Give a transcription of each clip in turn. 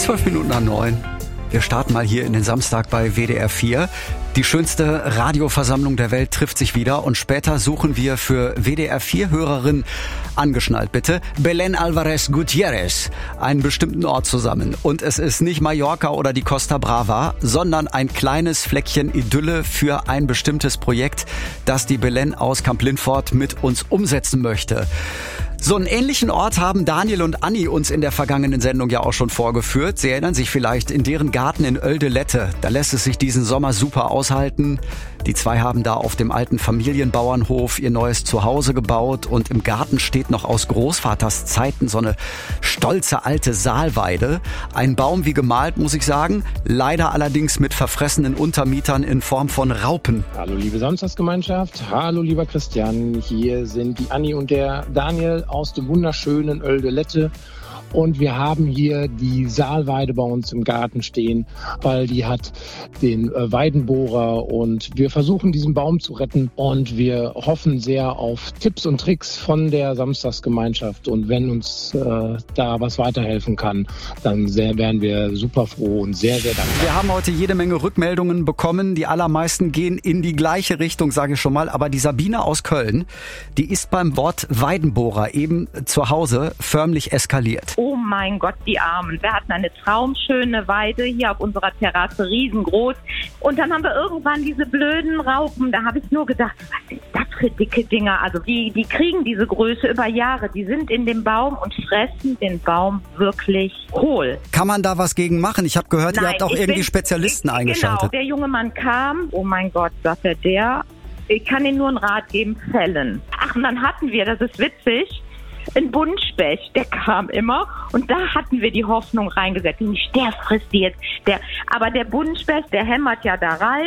8:12. Wir starten mal hier in den Samstag bei WDR 4. Die schönste Radioversammlung der Welt trifft sich wieder und später suchen wir für WDR 4-Hörerin, angeschnallt bitte, Belén Álvarez Gutiérrez, einen bestimmten Ort zusammen. Und es ist nicht Mallorca oder die Costa Brava, sondern ein kleines Fleckchen Idylle für ein bestimmtes Projekt, das die Belén aus Kamp-Lintfort mit uns umsetzen möchte. So einen ähnlichen Ort haben Daniel und Anni uns in der vergangenen Sendung ja auch schon vorgeführt. Sie erinnern sich vielleicht in deren Garten in Oeldelette. Da lässt es sich diesen Sommer super aushalten. Die zwei haben da auf dem alten Familienbauernhof ihr neues Zuhause gebaut und im Garten steht noch aus Großvaters Zeiten so eine stolze alte Saalweide. Ein Baum wie gemalt, muss ich sagen. Leider allerdings mit verfressenen Untermietern in Form von Raupen. Hallo liebe Samstagsgemeinschaft, hallo lieber Christian. Hier sind die Anni und der Daniel aus dem wunderschönen Oeldelette. Und wir haben hier die Saalweide bei uns im Garten stehen, weil die hat den Weidenbohrer und wir versuchen diesen Baum zu retten und wir hoffen sehr auf Tipps und Tricks von der Samstagsgemeinschaft und wenn uns da was weiterhelfen kann, dann wären wir super froh und sehr, sehr dankbar. Wir haben heute jede Menge Rückmeldungen bekommen, die allermeisten gehen in die gleiche Richtung, sage ich schon mal, aber die Sabine aus Köln, die ist beim Wort Weidenbohrer eben zu Hause förmlich eskaliert. Oh mein Gott, die Armen. Wir hatten eine traumschöne Weide hier auf unserer Terrasse, riesengroß. Und dann haben wir irgendwann diese blöden Raupen. Da habe ich nur gedacht, was sind das für dicke Dinger? Also die kriegen diese Größe über Jahre. Die sind in dem Baum und fressen den Baum wirklich hohl. Kann man da was gegen machen? Ich habe gehört, ihr habt auch irgendwie Spezialisten eingeschaltet. Genau, der junge Mann kam. Oh mein Gott, sagt der. Ich kann Ihnen nur einen Rat geben, fällen. Ach, und dann hatten wir, das ist witzig, ein Buntspecht, der kam immer und da hatten wir die Hoffnung reingesetzt. Nicht der frisst die jetzt, aber der Buntspecht, der hämmert ja da rein.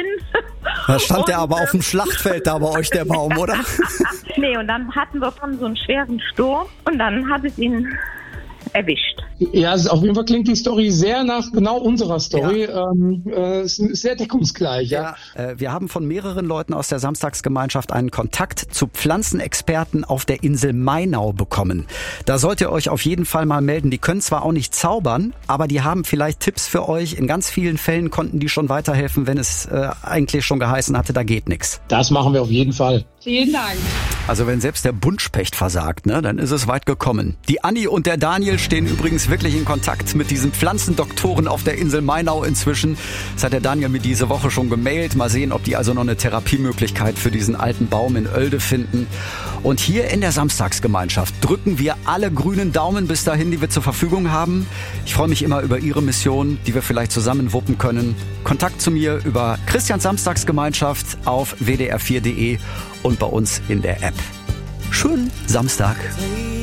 Da stand der aber auf dem Schlachtfeld da bei euch, der Baum, oder? Nee, und dann hatten wir von so einen schweren Sturm und dann hat es ihn erwischt. Ja, auf jeden Fall klingt die Story sehr nach genau unserer Story. Ja. Es ist sehr deckungsgleich. Ja. Wir haben von mehreren Leuten aus der Samstagsgemeinschaft einen Kontakt zu Pflanzenexperten auf der Insel Mainau bekommen. Da sollt ihr euch auf jeden Fall mal melden. Die können zwar auch nicht zaubern, aber die haben vielleicht Tipps für euch. In ganz vielen Fällen konnten die schon weiterhelfen, wenn es eigentlich schon geheißen hatte, da geht nichts. Das machen wir auf jeden Fall. Vielen Dank. Also wenn selbst der Buntspecht versagt, ne, dann ist es weit gekommen. Die Anni und der Daniel stehen übrigens wirklich in Kontakt mit diesen Pflanzendoktoren auf der Insel Mainau inzwischen. Das hat der Daniel mir diese Woche schon gemailt. Mal sehen, ob die also noch eine Therapiemöglichkeit für diesen alten Baum in Oelde finden. Und hier in der Samstagsgemeinschaft drücken wir alle grünen Daumen bis dahin, die wir zur Verfügung haben. Ich freue mich immer über Ihre Mission, die wir vielleicht zusammen wuppen können. Kontakt zu mir über Christians Samstagsgemeinschaft auf wdr4.de und bei uns in der App. Schönen Samstag.